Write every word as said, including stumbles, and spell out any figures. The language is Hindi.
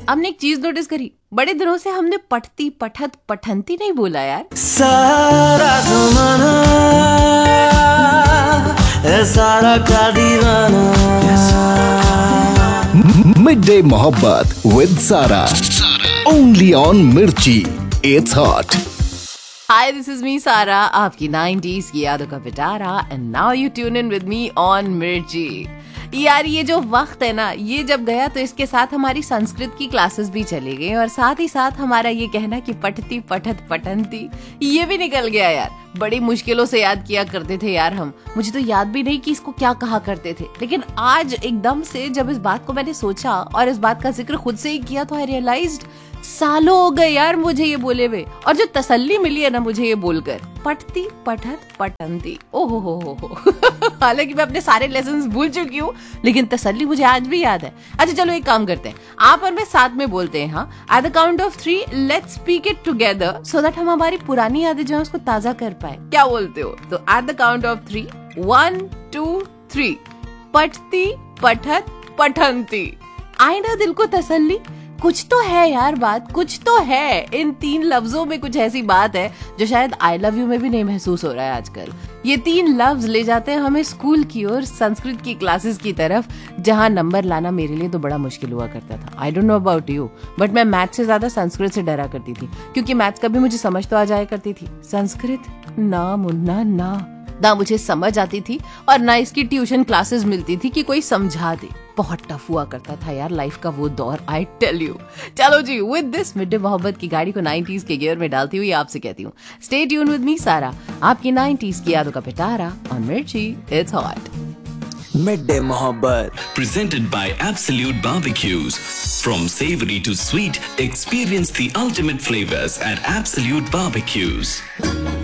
हमने एक चीज नोटिस करी, बड़े दिनों से हमने पठती पठत पठंती नहीं बोला यार। सारा ज़माना है सारा का दीवाना। मिडडे मोहब्बत विद सारा, ओनली ऑन मिर्ची, it's hot. Hi, this is me, Sara, आपकी नाइंटीज़ की यादों का पिटारा, and now you tune in with me on मिर्ची। यार ये जो वक्त है ना, ये जब गया तो इसके साथ हमारी संस्कृत की क्लासेस भी चली गई और साथ ही साथ हमारा ये कहना कि पठती पठत पठंती ये भी निकल गया यार। बड़ी मुश्किलों से याद किया करते थे यार हम, मुझे तो याद भी नहीं कि इसको क्या कहा करते थे, लेकिन आज एकदम से जब इस बात को मैंने सोचा और इस बात का जिक्र खुद से ही किया तो आई रियलाइज्ड सालों हो गए यार मुझे ये बोले हुए, और जो तसल्ली मिली है ना मुझे ये बोलकर, पठती पठत पठंती, ओहो हो हो हो। हालांकि मैं अपने सारे लेसन्स भूल चुकी हूँ, लेकिन तसल्ली मुझे आज भी याद है। अच्छा चलो एक काम करते हैं, आप और मैं साथ में बोलते हैं, हाँ, at the count of three let's speak it together so that हम हमारी पुरानी यादें जो है उसको ताजा कर पाए। क्या बोलते हो? तो at the count of three, one two three, पठती पठत पठंती। आई ना दिल को तसल्ली, कुछ तो है यार बात, कुछ तो है इन तीन लफ्जों में, कुछ ऐसी बात है जो शायद आई लव यू में भी नहीं महसूस हो रहा है आजकल। ये तीन लफ्ज ले जाते हैं हमें स्कूल की और संस्कृत की क्लासेस की तरफ, जहां नंबर लाना मेरे लिए तो बड़ा मुश्किल हुआ करता था। I don't know about you, but मैं मैथ से ज्यादा संस्कृत से डरा करती थी, क्योंकि मैथ कभी मुझे समझ तो आ जाया करती थी, संस्कृत ना मुन्ना ना ना मुझे समझ आती थी और ना इसकी ट्यूशन क्लासेस मिलती थी कि कोई समझा दे। बहुत टफ हुआ करता था यार लाइफ का वो दौर, आई टेल यू। चलो जी, विद दिस मिडडे मोहब्बत की गाड़ी को नाइंटीज़ के गियर में डालती हुई आपसे कहती हूँ, स्टे ट्यून विद मी सारा, आपकी नाइंटीज़ की यादों का पिटारा ऑन मिर्ची, इट्स हॉट। मिडडे मोहब्बत presented by Absolute Barbecues. From savory to sweet, experience the ultimate flavors at Absolute Barbecues.